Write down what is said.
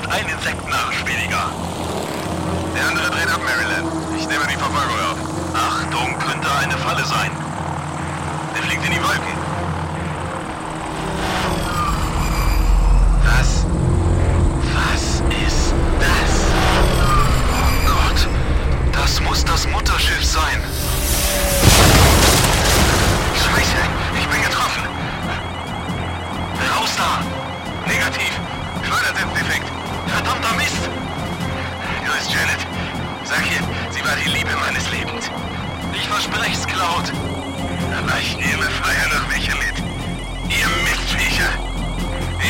und ein Insektennarrisch weniger. Der andere dreht ab, Maryland. Ich nehme die Verfolgung auf. Achtung, könnte eine Falle sein. Er fliegt in die Wolken.